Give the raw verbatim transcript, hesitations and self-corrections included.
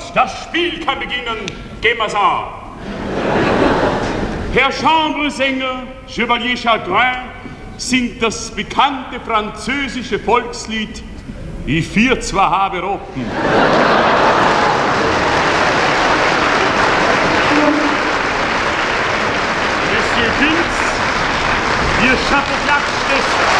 das Spiel kann beginnen. Gehen wir's an. Herr Chambresänger, Chevalier Chagrin, singt das bekannte französische Volkslied Ich vier zwar habe Rotten. Monsieur Vince, Ihr Chapeau-Klatsch